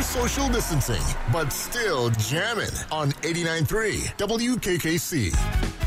social distancing, but still jamming on 89.3 WKKC.